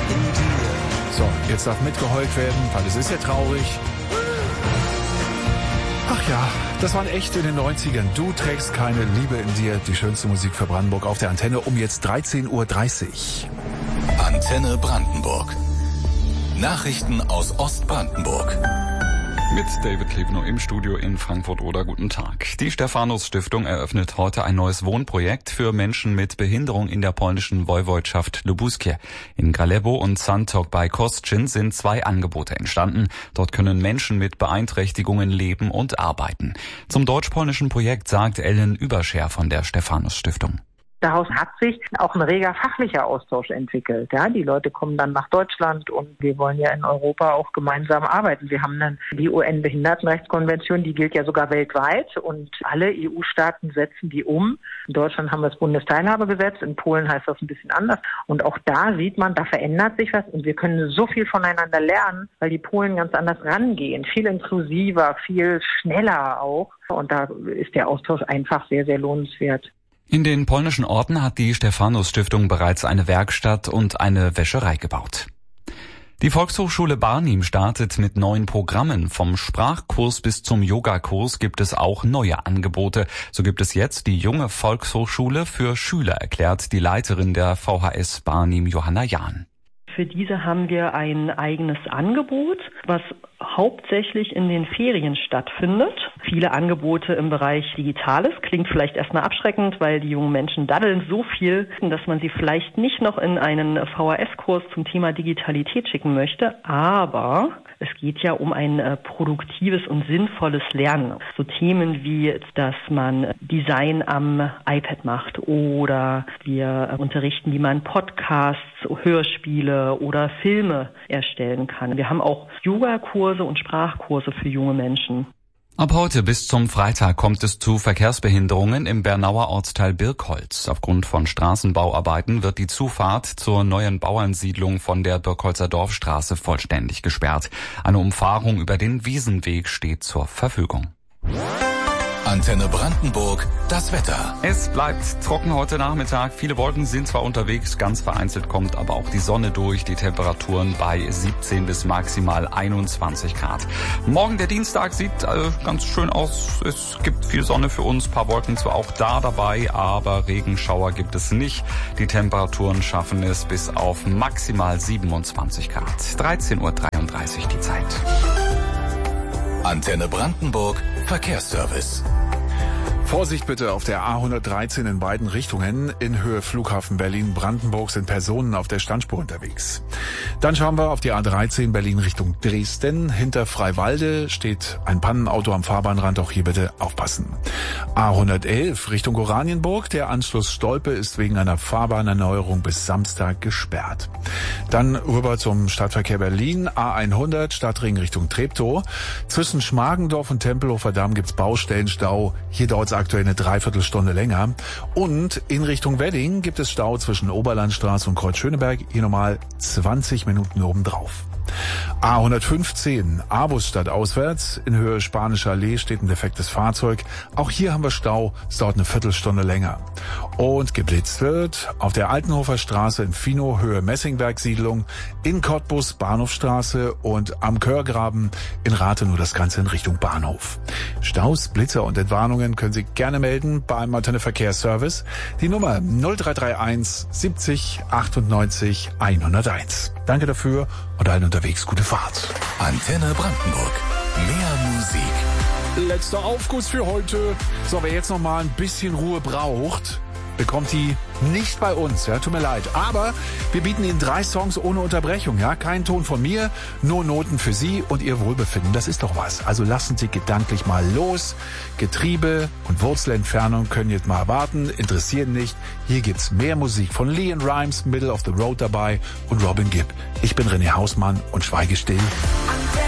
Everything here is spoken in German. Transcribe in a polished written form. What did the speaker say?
So, jetzt darf mitgeheult werden, weil es ist ja traurig. Ach ja, das waren echt in den 90ern. Du trägst keine Liebe in dir. Die schönste Musik für Brandenburg auf der Antenne um jetzt 13:30 Uhr. Antenne Brandenburg. Nachrichten aus Ostbrandenburg. Mit David Klebno im Studio in Frankfurt oder guten Tag. Die Stephanus Stiftung eröffnet heute ein neues Wohnprojekt für Menschen mit Behinderung in der polnischen Woiwodschaft Lubuskie. In Gralewo und Santok bei Kostrzyn sind 2 Angebote entstanden. Dort können Menschen mit Beeinträchtigungen leben und arbeiten. Zum deutsch-polnischen Projekt sagt Ellen Überscher von der Stephanus Stiftung. Daraus hat sich auch ein reger fachlicher Austausch entwickelt. Ja, die Leute kommen dann nach Deutschland und wir wollen ja in Europa auch gemeinsam arbeiten. Wir haben dann die UN-Behindertenrechtskonvention, die gilt ja sogar weltweit und alle EU-Staaten setzen die um. In Deutschland haben wir das Bundesteilhabegesetz, in Polen heißt das ein bisschen anders. Und auch da sieht man, da verändert sich was und wir können so viel voneinander lernen, weil die Polen ganz anders rangehen, viel inklusiver, viel schneller auch. Und da ist der Austausch einfach sehr, sehr lohnenswert. In den polnischen Orten hat die Stephanus Stiftung bereits eine Werkstatt und eine Wäscherei gebaut. Die Volkshochschule Barnim startet mit neuen Programmen. Vom Sprachkurs bis zum Yogakurs gibt es auch neue Angebote. So gibt es jetzt die junge Volkshochschule für Schüler, erklärt die Leiterin der VHS Barnim, Johanna Jahn. Für diese haben wir ein eigenes Angebot, was hauptsächlich in den Ferien stattfindet. Viele Angebote im Bereich Digitales. Klingt vielleicht erstmal abschreckend, weil die jungen Menschen daddeln so viel, dass man sie vielleicht nicht noch in einen VHS-Kurs zum Thema Digitalität schicken möchte. Aber es geht ja um ein produktives und sinnvolles Lernen. So Themen wie, dass man Design am iPad macht oder wir unterrichten, wie man Podcasts, Hörspiele oder Filme erstellen kann. Wir haben auch Yogakurse und Sprachkurse für junge Menschen. Ab heute bis zum Freitag kommt es zu Verkehrsbehinderungen im Bernauer Ortsteil Birkholz. Aufgrund von Straßenbauarbeiten wird die Zufahrt zur neuen Bauernsiedlung von der Birkholzer Dorfstraße vollständig gesperrt. Eine Umfahrung über den Wiesenweg steht zur Verfügung. Antenne Brandenburg, das Wetter. Es bleibt trocken heute Nachmittag. Viele Wolken sind zwar unterwegs, ganz vereinzelt kommt aber auch die Sonne durch. Die Temperaturen bei 17 bis maximal 21 Grad. Morgen der Dienstag sieht ganz schön aus. Es gibt viel Sonne für uns, paar Wolken zwar auch da dabei, aber Regenschauer gibt es nicht. Die Temperaturen schaffen es bis auf maximal 27 Grad. 13:33 Uhr die Zeit. Antenne Brandenburg, Verkehrsservice. Vorsicht bitte auf der A113 in beiden Richtungen. In Höhe Flughafen Berlin-Brandenburg sind Personen auf der Standspur unterwegs. Dann schauen wir auf die A13 Berlin Richtung Dresden. Hinter Freiwalde steht ein Pannenauto am Fahrbahnrand. Auch hier bitte aufpassen. A111 Richtung Oranienburg. Der Anschluss Stolpe ist wegen einer Fahrbahnerneuerung bis Samstag gesperrt. Dann rüber zum Stadtverkehr Berlin. A100 Stadtring Richtung Treptow. Zwischen Schmargendorf und Tempelhofer Damm gibt's Baustellenstau. Hier dauert es aktuell eine Dreiviertelstunde länger. Und in Richtung Wedding gibt es Stau zwischen Oberlandstraße und Kreuz-Schöneberg. Hier nochmal 20 Minuten obendrauf. A115 Aarhus auswärts. In Höhe Spanische Allee steht ein defektes Fahrzeug. Auch hier haben wir Stau. Es dauert eine Viertelstunde länger. Und geblitzt wird auf der Altenhofer Straße in Finow, Höhe Messingberg-Siedlung, in Cottbus Bahnhofstraße und am Körgraben in Rathenow, das Ganze in Richtung Bahnhof. Staus, Blitzer und Entwarnungen können Sie gerne melden beim Antenne Verkehrsservice. Die Nummer 0331 70 98 101. Danke dafür und allen unterwegs gute Fahrt. Antenne Brandenburg. Mehr Musik. Letzter Aufguss für heute. So, wer jetzt noch mal ein bisschen Ruhe braucht, bekommt die nicht bei uns, ja, tut mir leid. Aber wir bieten Ihnen 3 Songs ohne Unterbrechung, ja, kein Ton von mir, nur Noten für Sie und Ihr Wohlbefinden, das ist doch was. Also lassen Sie gedanklich mal los. Getriebe und Wurzelentfernung können jetzt mal warten, interessieren nicht. Hier gibt's mehr Musik von Leon Rimes, Middle of the Road dabei und Robin Gibb. Ich bin René Hausmann und schweige still.